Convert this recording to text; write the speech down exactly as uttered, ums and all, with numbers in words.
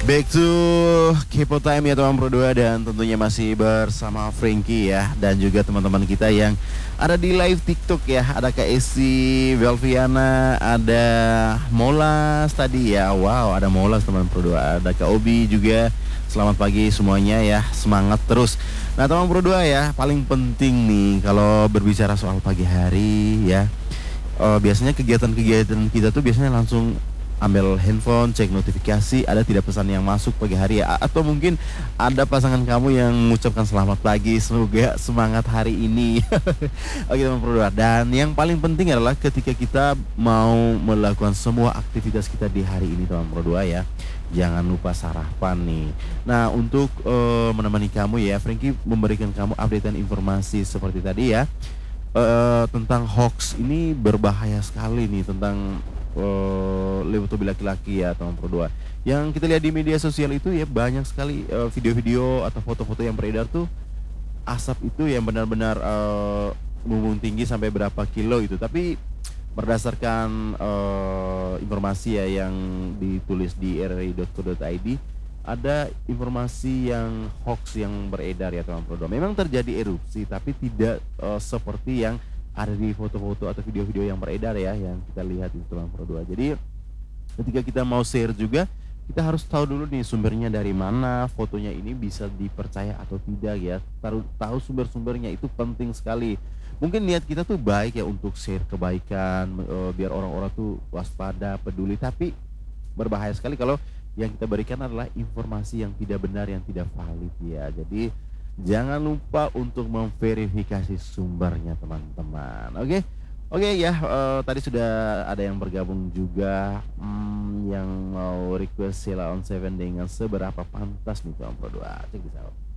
Back to Kepo Time ya teman Pro dua, dan tentunya masih bersama Frankie ya, dan juga teman-teman kita yang ada di live TikTok ya. Ada Kak Esi, Velviana, ada Molas tadi ya. Wow, ada Molas teman Pro dua, ada Kak Obi juga. Selamat pagi semuanya ya, semangat terus. Nah teman Pro dua ya, paling penting nih kalau berbicara soal pagi hari ya, eh, biasanya kegiatan-kegiatan kita tuh biasanya langsung ambil handphone, cek notifikasi, ada tidak pesan yang masuk pagi hari ya. A- Atau mungkin ada pasangan kamu yang mengucapkan selamat pagi, semoga semangat hari ini. Oke teman Pro dua. Dan yang paling penting adalah ketika kita mau melakukan semua aktivitas kita di hari ini teman Pro dua ya, jangan lupa sarapan nih. Nah untuk eh, menemani kamu ya, Frankie memberikan kamu updatean informasi seperti tadi ya, eh, tentang hoax ini berbahaya sekali nih, tentang eh, lebih laki-laki ya teman Pro dua. Yang kita lihat di media sosial itu ya, banyak sekali eh, video-video atau foto-foto yang beredar tuh, asap itu yang benar-benar eh, membumbung tinggi sampai berapa kilo itu. Tapi berdasarkan eh, informasi ya yang ditulis di r r i dot co dot i d, ada informasi yang hoax yang beredar ya teman Pro dua. Memang terjadi erupsi tapi tidak eh, seperti yang ada di foto-foto atau video-video yang beredar ya, yang kita lihat di teman Pro dua. Jadi ketika kita mau share juga, kita harus tahu dulu nih sumbernya dari mana, fotonya ini bisa dipercaya atau tidak ya. Taruh tahu sumber-sumbernya itu penting sekali. Mungkin niat kita tuh baik ya untuk share kebaikan, eh, biar orang-orang tuh waspada, peduli, tapi berbahaya sekali kalau yang kita berikan adalah informasi yang tidak benar, yang tidak valid ya. Jadi jangan lupa untuk memverifikasi sumbernya teman-teman. Oke. Oke ya, eh, tadi sudah ada yang bergabung juga, hmm, yang mau request Sheila on Seven dengan seberapa pantas nih Tuan Pro dua. Cek this out.